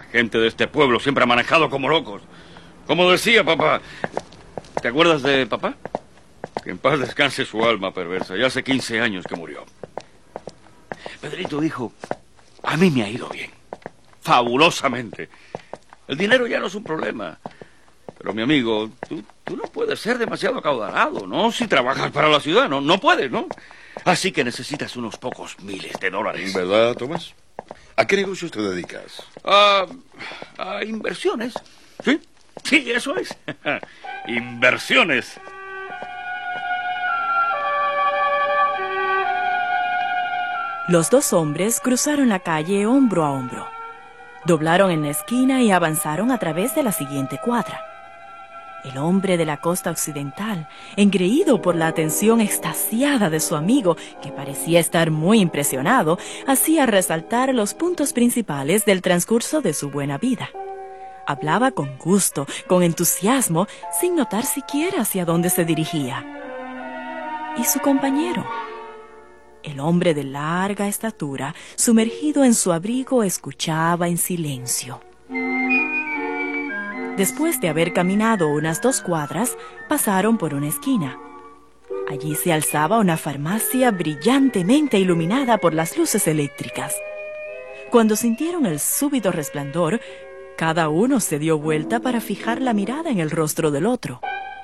gente de este pueblo siempre ha manejado como locos. Como decía papá. ¿Te acuerdas de papá? Que en paz descanse su alma perversa. Ya hace 15 años que murió. Pedrito dijo, a mí me ha ido bien. Fabulosamente. El dinero ya no es un problema. Pero mi amigo, tú no puedes ser demasiado acaudalado, ¿no? Si trabajas para la ciudad, no puedes, ¿no? Así que necesitas unos pocos miles de dólares. ¿Verdad, Tomás? ¿A qué negocios te dedicas? A inversiones. ¿Sí? Sí, eso es. Inversiones. Los dos hombres cruzaron la calle hombro a hombro. Doblaron en la esquina y avanzaron a través de la siguiente cuadra. El hombre de la costa occidental, engreído por la atención extasiada de su amigo, que parecía estar muy impresionado, hacía resaltar los puntos principales del transcurso de su buena vida. Hablaba con gusto, con entusiasmo, sin notar siquiera hacia dónde se dirigía. ¿Y su compañero? El hombre de larga estatura, sumergido en su abrigo, escuchaba en silencio. Después de haber caminado unas 2 cuadras, pasaron por una esquina. Allí se alzaba una farmacia brillantemente iluminada por las luces eléctricas. Cuando sintieron el súbito resplandor, cada uno se dio vuelta para fijar la mirada en el rostro del otro.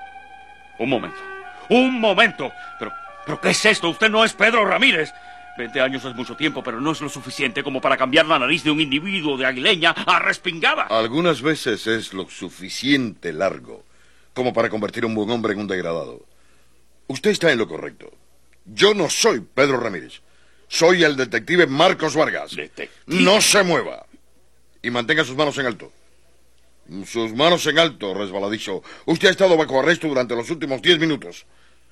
Un momento. ¿Pero qué es esto? Usted no es Pedro Ramírez. 20 años es mucho tiempo, pero no es lo suficiente como para cambiar la nariz de un individuo de Aguileña a Respingada. Algunas veces es lo suficiente largo como para convertir a un buen hombre en un degradado. Usted está en lo correcto. Yo no soy Pedro Ramírez. Soy el detective Marcos Vargas. ¿Detective? No se mueva. Y mantenga sus manos en alto. Sus manos en alto, resbaladizo. Usted ha estado bajo arresto durante los últimos 10 minutos.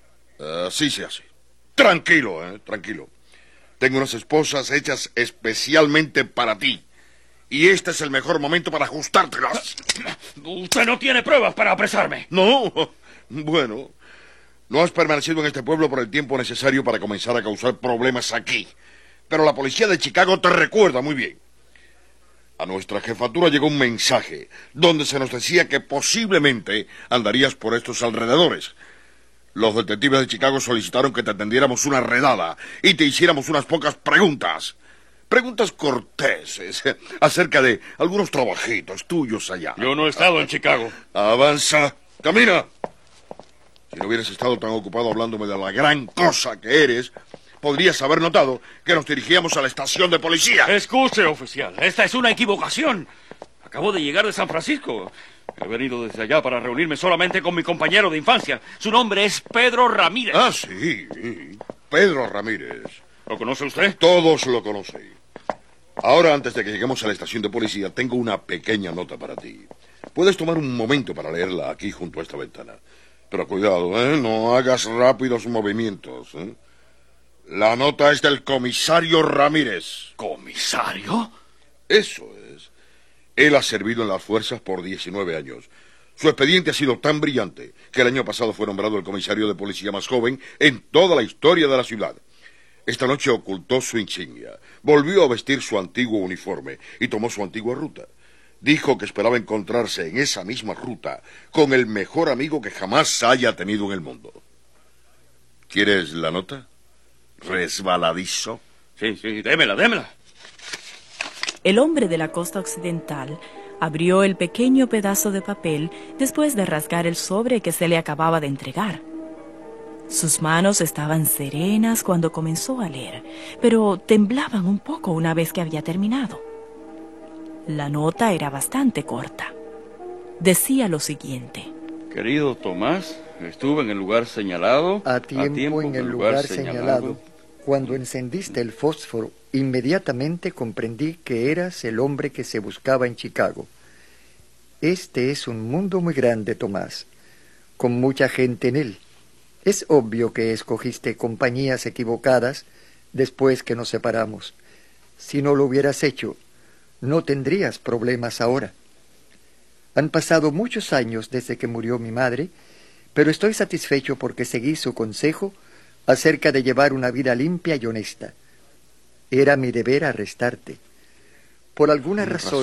Así se hace. Tranquilo, tranquilo. Tengo unas esposas hechas especialmente para ti. Y este es el mejor momento para ajustártelas. Usted no tiene pruebas para apresarme. No. Bueno, no has permanecido en este pueblo por el tiempo necesario para comenzar a causar problemas aquí. Pero la policía de Chicago te recuerda muy bien. A nuestra jefatura llegó un mensaje donde se nos decía que posiblemente andarías por estos alrededores. Los detectives de Chicago solicitaron que te atendiéramos una redada y te hiciéramos unas pocas preguntas. Preguntas corteses acerca de algunos trabajitos tuyos allá. Yo no he estado en Chicago. Avanza, camina. Si no hubieras estado tan ocupado hablándome de la gran cosa que eres, podrías haber notado que nos dirigíamos a la estación de policía. Escuche, oficial, esta es una equivocación. Acabo de llegar de San Francisco. He venido desde allá para reunirme solamente con mi compañero de infancia. Su nombre es Pedro Ramírez. Ah, sí, Pedro Ramírez. ¿Lo conoce usted? Todos lo conocen. Ahora, antes de que lleguemos a la estación de policía, tengo una pequeña nota para ti. Puedes tomar un momento para leerla aquí junto a esta ventana. Pero cuidado, no hagas rápidos movimientos. La nota es del comisario Ramírez. ¿Comisario? Eso es. Él ha servido en las fuerzas por 19 años. Su expediente ha sido tan brillante que el año pasado fue nombrado el comisario de policía más joven en toda la historia de la ciudad. Esta noche ocultó su insignia, volvió a vestir su antiguo uniforme y tomó su antigua ruta. Dijo que esperaba encontrarse en esa misma ruta con el mejor amigo que jamás haya tenido en el mundo. ¿Quieres la nota? ¿Resbaladizo? Sí, démela. El hombre de la costa occidental abrió el pequeño pedazo de papel después de rasgar el sobre que se le acababa de entregar. Sus manos estaban serenas cuando comenzó a leer, pero temblaban un poco una vez que había terminado. La nota era bastante corta. Decía lo siguiente: Querido Tomás, estuve en el lugar señalado. A tiempo en el lugar señalado. Cuando encendiste el fósforo, inmediatamente comprendí que eras el hombre que se buscaba en Chicago. Este es un mundo muy grande, Tomás, con mucha gente en él. Es obvio que escogiste compañías equivocadas después que nos separamos. Si no lo hubieras hecho, no tendrías problemas ahora. Han pasado muchos años desde que murió mi madre, pero estoy satisfecho porque seguí su consejo acerca de llevar una vida limpia y honesta. Era mi deber arrestarte. Por alguna razón